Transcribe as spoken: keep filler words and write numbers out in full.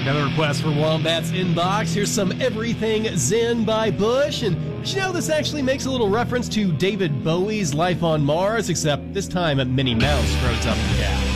Another request for Wombat's inbox. Here's some Everything Zen by Bush. And did you know this actually makes a little reference to David Bowie's Life on Mars, except this time Minnie Mouse grows up in cat.